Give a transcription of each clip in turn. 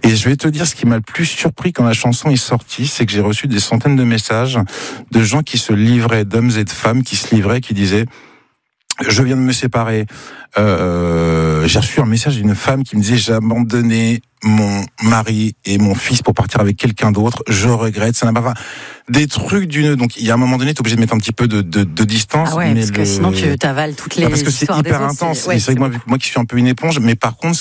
Et je vais te dire, ce qui m'a le plus surpris quand la chanson est sortie, c'est que j'ai reçu des centaines de messages de gens qui se livraient, d'hommes et de femmes qui se livraient, qui disaient: je viens de me séparer. J'ai reçu un message d'une femme qui me disait: j'ai abandonné mon mari et mon fils pour partir avec quelqu'un d'autre. Je regrette. Ça n'a pas des trucs d'une. Donc il y a un moment donné, t'es obligé de mettre un petit peu de distance. Ah ouais, mais parce que sinon tu t'avales toutes les. Parce que c'est hyper intense. Ouais, et c'est vrai que moi qui suis un peu une éponge, mais par contre, ce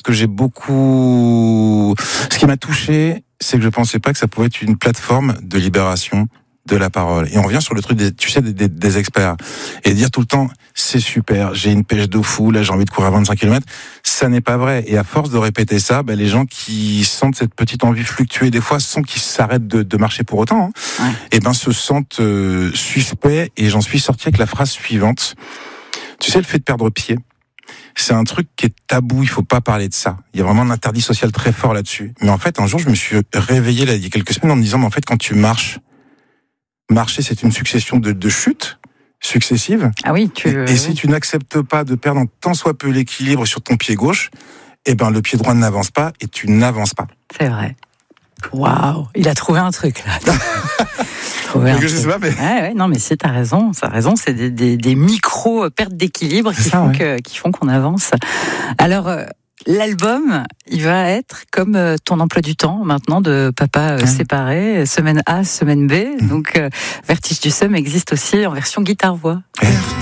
qui m'a touché, c'est que je pensais pas que ça pouvait être une plateforme de libération de la parole. Et on revient sur le truc des experts. Et dire tout le temps: c'est super, j'ai une pêche de fou, là j'ai envie de courir 25 km. Ça n'est pas vrai. Et à force de répéter ça, les gens qui sentent cette petite envie fluctuer, des fois sans qu'ils s'arrêtent de marcher pour autant, et se sentent suspects. Et j'en suis sorti avec la phrase suivante. Tu sais, le fait de perdre pied, c'est un truc qui est tabou, il faut pas parler de ça. Il y a vraiment un interdit social très fort là-dessus. Mais en fait, un jour, je me suis réveillé il y a quelques semaines en me disant: mais en fait, quand tu marcher, c'est une succession de chutes successives. Ah oui, et si tu n'acceptes pas de perdre tant soit peu l'équilibre sur ton pied gauche, le pied droit n'avance pas et tu n'avances pas. C'est vrai. Waouh, il a trouvé un truc là. Je sais pas, mais... Ouais, non, mais t'as raison, c'est des micro pertes d'équilibre qui font qu'on avance. Alors, l'album, il va être comme ton emploi du temps maintenant de papa séparé, semaine A, semaine B. Donc, Vertige du Somme existe aussi en version guitare-voix.